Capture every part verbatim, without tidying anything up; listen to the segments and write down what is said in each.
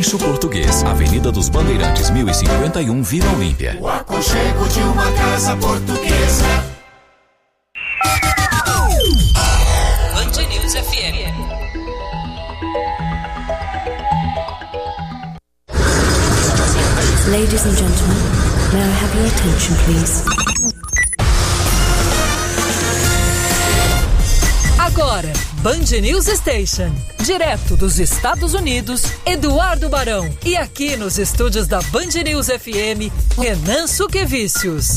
Rancho Português, Avenida dos Bandeirantes, mil e cinquenta e um, Vila Olímpia. O aconchego de uma casa portuguesa. Band News F M. Ladies and gentlemen, may I have your attention, please? Agora, Band News Station, direto dos Estados Unidos, Eduardo Barão. E aqui nos estúdios da Band News F M, Renan Suquevicius.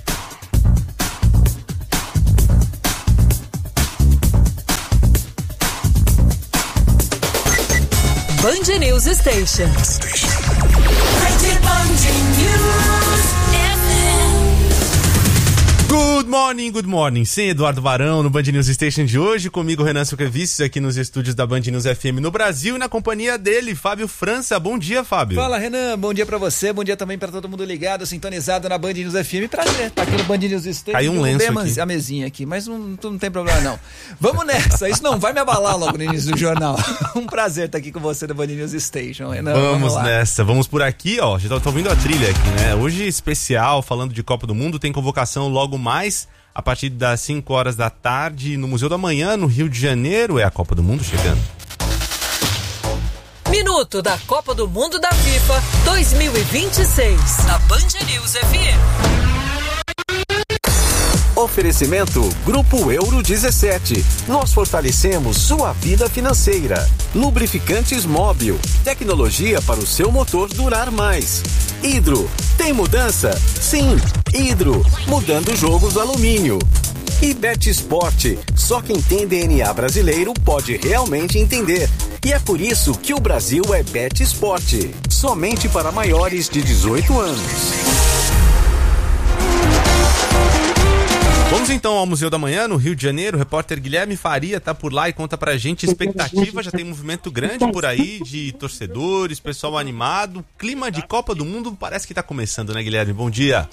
Band News Station. Good morning, good morning. Sim, Eduardo Barão no Band News Station de hoje. Comigo, Renan Suquevicius, aqui nos estúdios da Band News F M no Brasil. E na companhia dele, Fábio França. Bom dia, Fábio. Fala, Renan. Bom dia pra você. Bom dia também pra todo mundo ligado, sintonizado na Band News F M. Prazer, tá aqui no Band News Station. Caiu um lenço aqui. A mesinha aqui, mas não, não tem problema não. Vamos nessa. Isso não vai me abalar logo no início do jornal. Um prazer estar aqui com você no Band News Station, Renan. Vamos, vamos nessa. Vamos por aqui, ó. Já tô ouvindo a trilha aqui, né? Hoje especial, falando de Copa do Mundo. Tem convocação logo mais a partir das cinco horas da tarde no Museu da Manhã, no Rio de Janeiro. É a Copa do Mundo chegando. Minuto da Copa do Mundo da FIFA dois mil e vinte e seis, na Band News F M. Oferecimento Grupo Euro dezessete. Nós fortalecemos sua vida financeira. Lubrificantes Móbil. Tecnologia para o seu motor durar mais. Hidro. Tem mudança? Sim. Hidro. Mudando o jogo do alumínio. E Bet Sport. Só quem tem D N A brasileiro pode realmente entender. E é por isso que o Brasil é Bet Sport. Somente para maiores de dezoito anos. Vamos então ao Museu da Manhã, no Rio de Janeiro. O repórter Guilherme Faria tá por lá e conta pra gente expectativa. Já tem movimento grande por aí de torcedores, pessoal animado. Clima de Copa do Mundo parece que tá começando, né, Guilherme? Bom dia.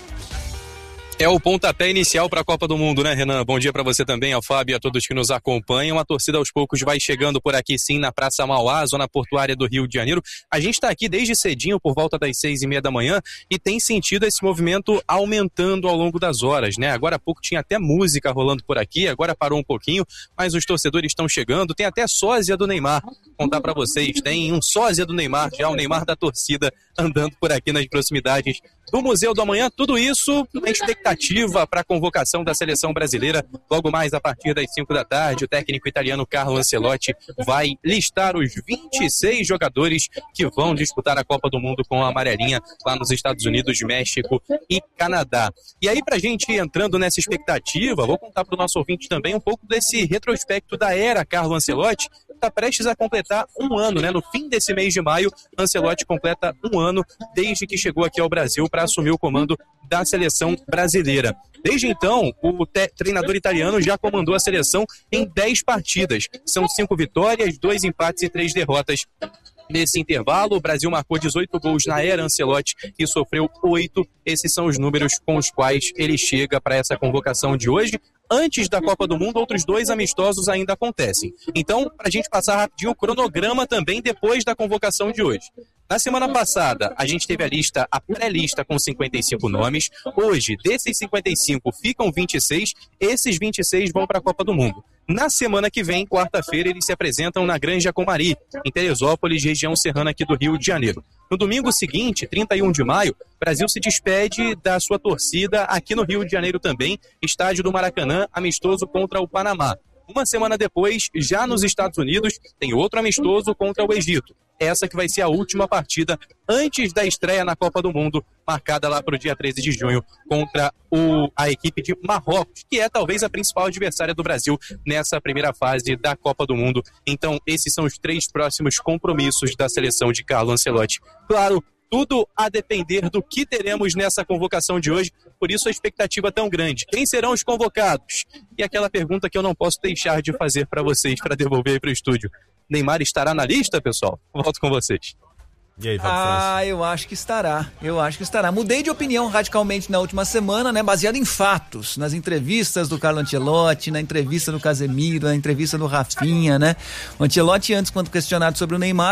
É o pontapé inicial para a Copa do Mundo, né, Renan? Bom dia para você também, ao Fábio e a todos que nos acompanham. A torcida aos poucos vai chegando por aqui, sim, na Praça Mauá, zona portuária do Rio de Janeiro. A gente está aqui desde cedinho, por volta das seis e meia da manhã, e tem sentido esse movimento aumentando ao longo das horas, né? Agora há pouco tinha até música rolando por aqui, agora parou um pouquinho, mas os torcedores estão chegando. Tem até sósia do Neymar. Vou contar para vocês, tem um sósia do Neymar, já o Neymar da torcida, andando por aqui nas proximidades do Museu da Manhã. Tudo isso na expectativa para a convocação da seleção brasileira. Logo mais a partir das cinco da tarde, o técnico italiano Carlo Ancelotti vai listar os vinte e seis jogadores que vão disputar a Copa do Mundo com a amarelinha lá nos Estados Unidos, México e Canadá. E aí, pra gente entrando nessa expectativa, vou contar para o nosso ouvinte também um pouco desse retrospecto da era Carlo Ancelotti. Está prestes a completar um ano, né? No fim desse mês de maio, Ancelotti completa um ano desde que chegou aqui ao Brasil para assumir o comando da seleção brasileira. Desde então, o te- treinador italiano já comandou a seleção em dez partidas. São cinco vitórias, dois empates e três derrotas. Nesse intervalo, o Brasil marcou dezoito gols na era Ancelotti e sofreu oito. Esses são os números com os quais ele chega para essa convocação de hoje. Antes da Copa do Mundo, outros dois amistosos ainda acontecem. Então, para a gente passar rapidinho o cronograma também depois da convocação de hoje. Na semana passada, a gente teve a lista, a pré-lista com cinquenta e cinco nomes. Hoje, desses cinquenta e cinco, ficam vinte e seis. Esses vinte e seis vão para a Copa do Mundo. Na semana que vem, quarta-feira, eles se apresentam na Granja Comari, em Teresópolis, região serrana aqui do Rio de Janeiro. No domingo seguinte, trinta e um de maio, o Brasil se despede da sua torcida aqui no Rio de Janeiro também, estádio do Maracanã, amistoso contra o Panamá. Uma semana depois, já nos Estados Unidos, tem outro amistoso contra o Egito. Essa que vai ser a última partida antes da estreia na Copa do Mundo, marcada lá para o dia treze de junho, contra o, a equipe de Marrocos, que é talvez a principal adversária do Brasil nessa primeira fase da Copa do Mundo. Então, esses são os três próximos compromissos da seleção de Carlo Ancelotti. Claro, tudo a depender do que teremos nessa convocação de hoje, por isso a expectativa tão grande. Quem serão os convocados? E aquela pergunta que eu não posso deixar de fazer para vocês, para devolver para o estúdio. Neymar estará na lista, pessoal? Volto com vocês. E aí, Fábio Ah, França? eu acho que estará. Eu acho que estará. Mudei de opinião radicalmente na última semana, né? Baseado em fatos. Nas entrevistas do Carlo Ancelotti, na entrevista do Casemiro, na entrevista do Rafinha, né? O Ancelotti, antes, quando questionado sobre o Neymar,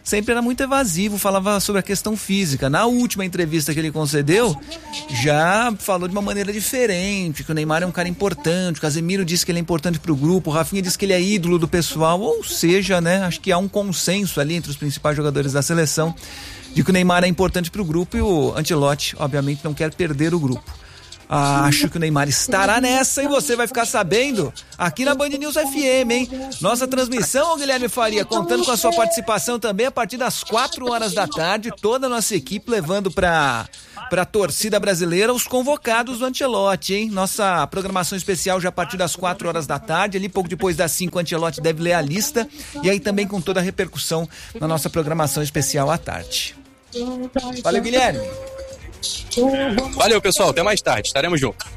sempre era muito evasivo, falava sobre a questão física. Na última entrevista que ele concedeu, já falou de uma maneira diferente, que o Neymar é um cara importante, o Casemiro disse que ele é importante pro grupo, o Rafinha disse que ele é ídolo do pessoal, ou seja, né, acho que há um consenso ali entre os principais jogadores da seleção de que o Neymar é importante pro grupo e o Ancelotti, obviamente, não quer perder o grupo. Ah, acho que o Neymar estará nessa e você vai ficar sabendo aqui na Band News F M, hein? Nossa transmissão, Guilherme Faria, contando com a sua participação também a partir das quatro horas da tarde, toda a nossa equipe levando para para a torcida brasileira os convocados do Ancelotti, hein? Nossa programação especial já a partir das quatro horas da tarde, ali pouco depois das cinco, o Ancelotti deve ler a lista e aí também com toda a repercussão na nossa programação especial à tarde. Valeu, Guilherme. Valeu, pessoal. Até mais tarde. Estaremos juntos.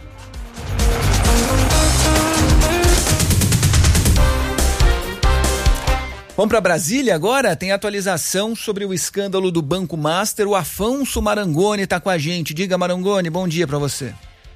Vamos para Brasília agora? Tem atualização sobre o escândalo do Banco Master. O Afonso Marangoni está com a gente. Diga, Marangoni, bom dia para você.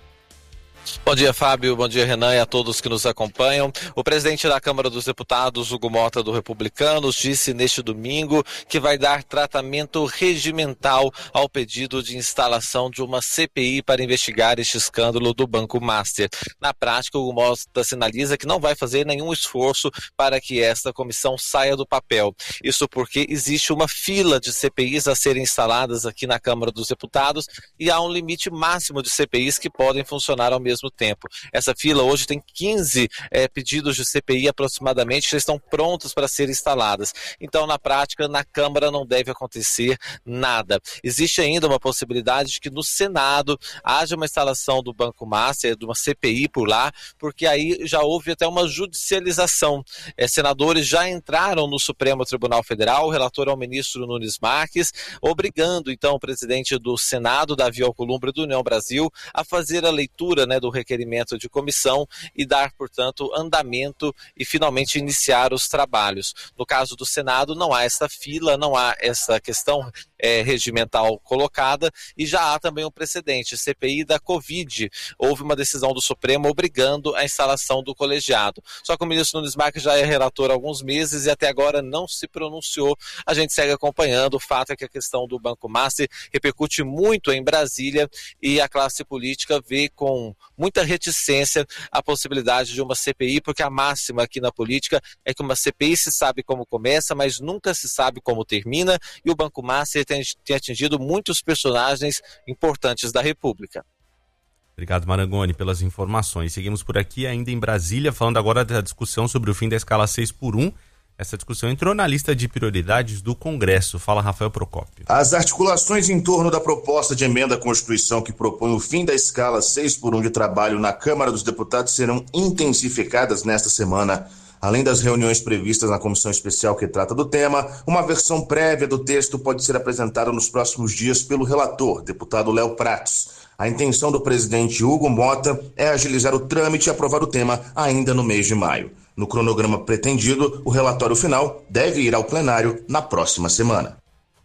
Bom dia, Fábio. Bom dia, Renan, e a todos que nos acompanham. O presidente da Câmara dos Deputados, Hugo Mota, do Republicanos, disse neste domingo que vai dar tratamento regimental ao pedido de instalação de uma C P I para investigar este escândalo do Banco Master. Na prática, o Hugo Mota sinaliza que não vai fazer nenhum esforço para que esta comissão saia do papel. Isso porque existe uma fila de C P Is a serem instaladas aqui na Câmara dos Deputados e há um limite máximo de C P Is que podem funcionar ao mesmo tempo. Essa fila hoje tem quinze é, pedidos de C P I aproximadamente, que estão prontos para serem instaladas. Então, na prática, na Câmara não deve acontecer nada. Existe ainda uma possibilidade de que no Senado haja uma instalação do Banco Master, de uma C P I por lá, porque aí já houve até uma judicialização. É, senadores já entraram no Supremo Tribunal Federal, o relator é o ministro Nunes Marques, obrigando então o presidente do Senado, Davi Alcolumbre, do União Brasil, a fazer a leitura, né, do requerimento de comissão e dar, portanto, andamento e finalmente iniciar os trabalhos. No caso do Senado, não há essa fila, não há essa questão é, regimental colocada e já há também um precedente, C P I da Covid. Houve uma decisão do Supremo obrigando a instalação do colegiado. Só que o ministro Nunes Marques já é relator há alguns meses e até agora não se pronunciou. A gente segue acompanhando. O fato é que a questão do Banco Master repercute muito em Brasília e a classe política vê com muita reticência a possibilidade de uma C P I, porque a máxima aqui na política é que uma C P I se sabe como começa, mas nunca se sabe como termina, e o Banco Master tem, tem atingido muitos personagens importantes da República. Obrigado, Marangoni, pelas informações. Seguimos por aqui ainda em Brasília, falando agora da discussão sobre o fim da escala seis por um. Essa discussão entrou na lista de prioridades do Congresso. Fala, Rafael Procópio. As articulações em torno da proposta de emenda à Constituição que propõe o fim da escala seis por um de trabalho na Câmara dos Deputados serão intensificadas nesta semana. Além das reuniões previstas na comissão especial que trata do tema, uma versão prévia do texto pode ser apresentada nos próximos dias pelo relator, deputado Léo Prates. A intenção do presidente Hugo Mota é agilizar o trâmite e aprovar o tema ainda no mês de maio. No cronograma pretendido, o relatório final deve ir ao plenário na próxima semana.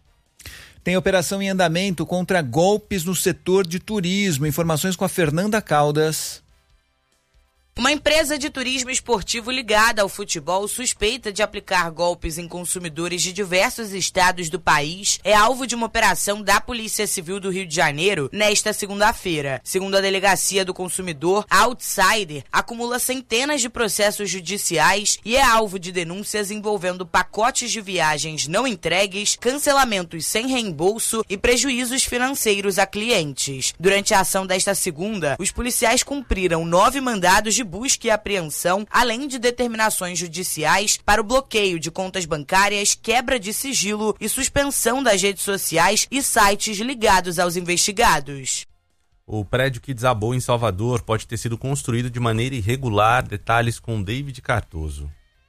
Tem operação em andamento contra golpes no setor de turismo. Informações com a Fernanda Caldas. Uma empresa de turismo esportivo ligada ao futebol, suspeita de aplicar golpes em consumidores de diversos estados do país, é alvo de uma operação da Polícia Civil do Rio de Janeiro nesta segunda-feira. Segundo a Delegacia do Consumidor, a Outsider acumula centenas de processos judiciais e é alvo de denúncias envolvendo pacotes de viagens não entregues, cancelamentos sem reembolso e prejuízos financeiros a clientes. Durante a ação desta segunda, os policiais cumpriram nove mandados de busca e apreensão, além de determinações judiciais para o bloqueio de contas bancárias, quebra de sigilo e suspensão das redes sociais e sites ligados aos investigados. O prédio que desabou em Salvador pode ter sido construído de maneira irregular. Detalhes com David Cardoso.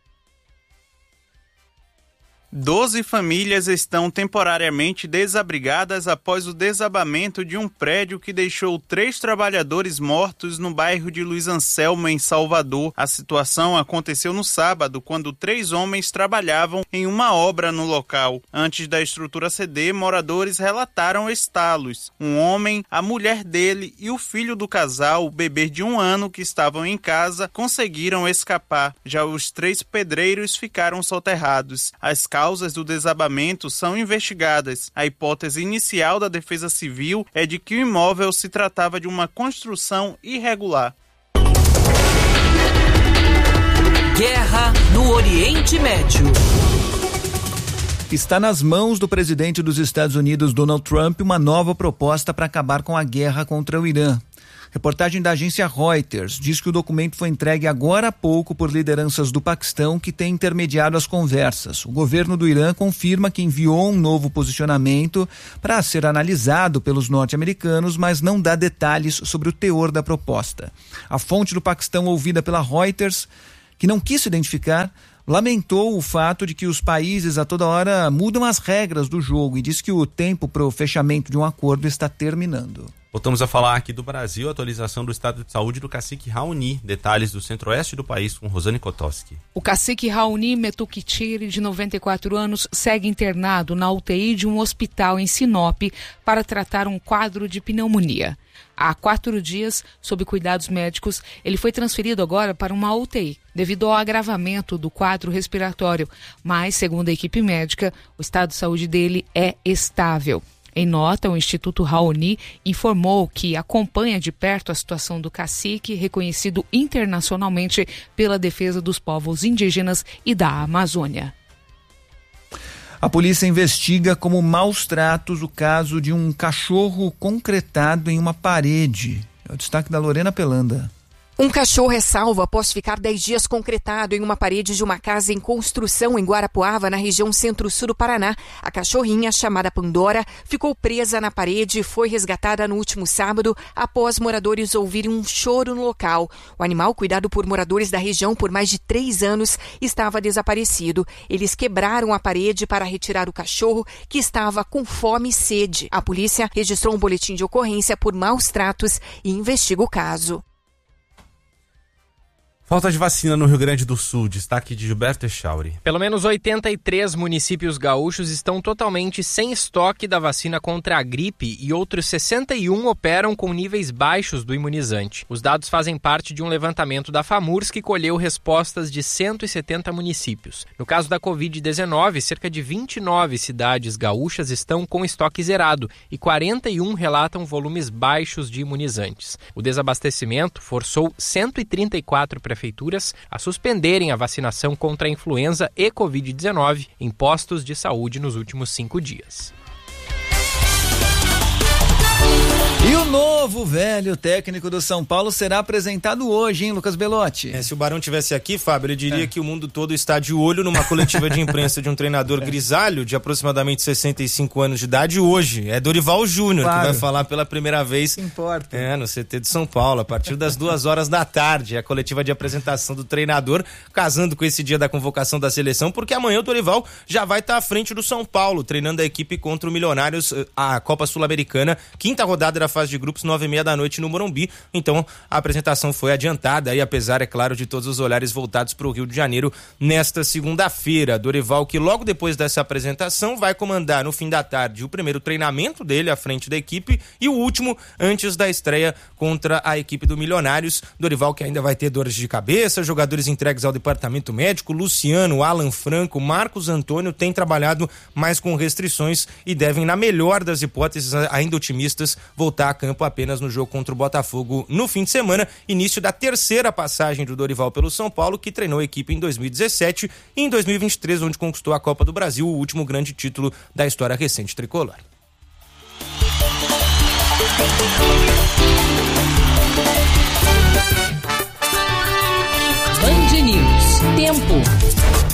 Doze famílias estão temporariamente desabrigadas após o desabamento de um prédio que deixou três trabalhadores mortos no bairro de Luiz Anselmo, em Salvador. A situação aconteceu no sábado, quando três homens trabalhavam em uma obra no local. Antes da estrutura ceder, moradores relataram estalos. Um homem, a mulher dele e o filho do casal, o bebê de um ano que estavam em casa, conseguiram escapar. Já os três pedreiros ficaram soterrados. A escala causas do desabamento são investigadas. A hipótese inicial da Defesa Civil é de que o imóvel se tratava de uma construção irregular. Guerra no Oriente Médio. Está nas mãos do presidente dos Estados Unidos, Donald Trump, uma nova proposta para acabar com a guerra contra o Irã. Reportagem da agência Reuters diz que o documento foi entregue agora há pouco por lideranças do Paquistão que têm intermediado as conversas. O governo do Irã confirma que enviou um novo posicionamento para ser analisado pelos norte-americanos, mas não dá detalhes sobre o teor da proposta. A fonte do Paquistão ouvida pela Reuters, que não quis se identificar, lamentou o fato de que os países a toda hora mudam as regras do jogo e diz que o tempo para o fechamento de um acordo está terminando. Voltamos a falar aqui do Brasil, atualização do estado de saúde do cacique Raoni. Detalhes do centro-oeste do país com Rosane Kotoski. O cacique Raoni Metukitiri, de noventa e quatro anos, segue internado na U T I de um hospital em Sinop para tratar um quadro de pneumonia. Há quatro dias, sob cuidados médicos, ele foi transferido agora para uma U T I, devido ao agravamento do quadro respiratório. Mas, segundo a equipe médica, o estado de saúde dele é estável. Em nota, o Instituto Raoni informou que acompanha de perto a situação do cacique, reconhecido internacionalmente pela defesa dos povos indígenas e da Amazônia. A polícia investiga como maus tratos o caso de um cachorro concretado em uma parede. É o destaque da Lorena Pelanda. Um cachorro é salvo após ficar dez dias concretado em uma parede de uma casa em construção em Guarapuava, na região centro-sul do Paraná. A cachorrinha, chamada Pandora, ficou presa na parede e foi resgatada no último sábado após moradores ouvirem um choro no local. O animal, cuidado por moradores da região por mais de três anos, estava desaparecido. Eles quebraram a parede para retirar o cachorro, que estava com fome e sede. A polícia registrou um boletim de ocorrência por maus tratos e investiga o caso. Falta de vacina no Rio Grande do Sul, destaque de Gilberto Echauri. Pelo menos oitenta e três municípios gaúchos estão totalmente sem estoque da vacina contra a gripe e outros sessenta e um operam com níveis baixos do imunizante. Os dados fazem parte de um levantamento da FAMURS que colheu respostas de cento e setenta municípios. No caso da covid dezenove, cerca de vinte e nove cidades gaúchas estão com estoque zerado e quarenta e um relatam volumes baixos de imunizantes. O desabastecimento forçou cento e trinta e quatro prefeituras prefeituras a suspenderem a vacinação contra a influenza e covid dezenove em postos de saúde nos últimos cinco dias. E o novo velho técnico do São Paulo será apresentado hoje, hein, Lucas Belotti? É, se o Barão tivesse aqui, Fábio, ele diria é. que o mundo todo está de olho numa coletiva de imprensa de um treinador é. grisalho de aproximadamente sessenta e cinco anos de idade hoje. É Dorival Júnior, claro, que vai falar pela primeira vez importa. É, no C T de São Paulo, a partir das duas horas da tarde. A coletiva de apresentação do treinador, casando com esse dia da convocação da seleção, porque amanhã o Dorival já vai estar à frente do São Paulo, treinando a equipe contra o Milionários, a Copa Sul-Americana, quinta rodada da fase de grupos, nove e meia da noite no Morumbi. Então a apresentação foi adiantada e apesar, é claro, de todos os olhares voltados para o Rio de Janeiro nesta segunda-feira. Dorival, que logo depois dessa apresentação vai comandar no fim da tarde o primeiro treinamento dele à frente da equipe e o último antes da estreia contra a equipe do Milionários. Dorival que ainda vai ter dores de cabeça, jogadores entregues ao departamento médico, Luciano, Alan Franco, Marcos Antônio têm trabalhado mais com restrições e devem, na melhor das hipóteses ainda otimistas, voltar a campo apenas no jogo contra o Botafogo no fim de semana, início da terceira passagem do Dorival pelo São Paulo, que treinou a equipe em dois mil e dezessete e em dois mil e vinte e três, onde conquistou a Copa do Brasil, o último grande título da história recente tricolor. Band News. Tempo.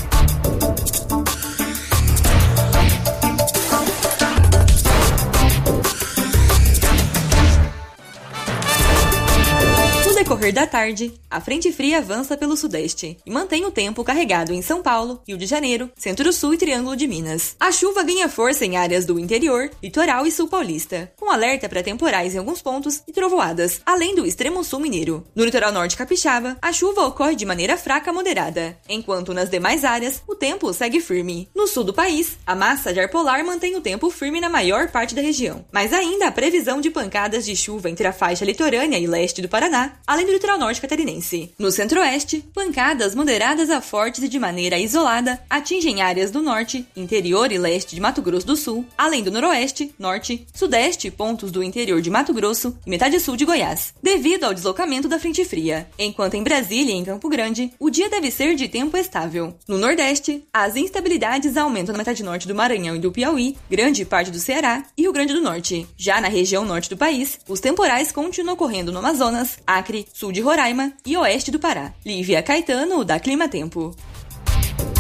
No decorrer da tarde, a frente fria avança pelo sudeste e mantém o tempo carregado em São Paulo, Rio de Janeiro, Centro-Sul e Triângulo de Minas. A chuva ganha força em áreas do interior, litoral e sul paulista, com alerta para temporais em alguns pontos e trovoadas, além do extremo sul mineiro. No litoral norte capixaba, a chuva ocorre de maneira fraca a moderada, enquanto nas demais áreas, o tempo segue firme. No sul do país, a massa de ar polar mantém o tempo firme na maior parte da região, mas ainda há previsão de pancadas de chuva entre a faixa litorânea e leste do Paraná, além do litoral norte catarinense. No centro-oeste, pancadas moderadas a fortes e de maneira isolada atingem áreas do norte, interior e leste de Mato Grosso do Sul, além do noroeste, norte, sudeste, pontos do interior de Mato Grosso e metade sul de Goiás, devido ao deslocamento da frente fria. Enquanto em Brasília e em Campo Grande, o dia deve ser de tempo estável. No nordeste, as instabilidades aumentam na metade norte do Maranhão e do Piauí, grande parte do Ceará e Rio Grande do Norte. Já na região norte do país, os temporais continuam ocorrendo no Amazonas, Acre, sul de Roraima e oeste do Pará. Lívia Caetano, da Clima Tempo.